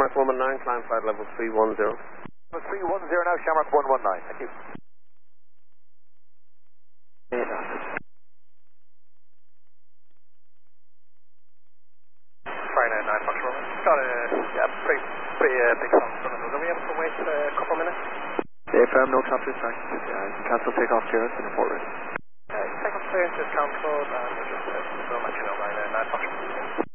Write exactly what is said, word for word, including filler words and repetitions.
Shamrock one one nine, climb flight level three one zero. three one zero now, Shamrock one one nine, thank you. Friday nine, Fox Roman. Got a yeah, pretty, pretty uh, big song from us. Are we able to wait uh, a couple of minutes? Yeah, firm, no chapter track. Uh, you can cancel takeoff clearance and report ready. Uh, take off clearance is cancelled and we'll just uh, we'll let you know by uh, nine, Fox Roman.